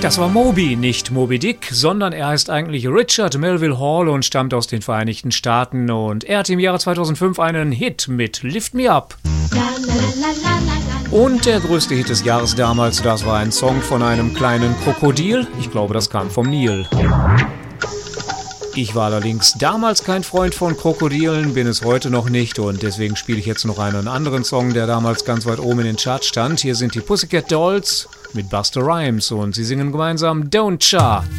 Das war Moby, nicht Moby Dick, sondern er heißt eigentlich Richard Melville Hall und stammt aus den Vereinigten Staaten. Und er hatte im Jahre 2005 einen Hit mit Lift Me Up. Und der größte Hit des Jahres damals, das war ein Song von einem kleinen Krokodil. Ich glaube, das kam vom Nil. Ich war allerdings damals kein Freund von Krokodilen, bin es heute noch nicht und deswegen spiele ich jetzt noch einen anderen Song, der damals ganz weit oben in den Charts stand. Hier sind die Pussycat Dolls mit Busta Rhymes und sie singen gemeinsam Don't Cha.